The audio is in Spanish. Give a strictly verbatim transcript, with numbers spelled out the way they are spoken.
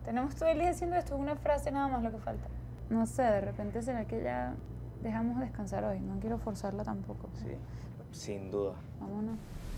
Tenemos todo el día haciendo esto, es una frase nada más lo que falta. No sé, de repente será que ya dejamos descansar hoy, no quiero forzarla tampoco. Sí, sin duda. Vámonos.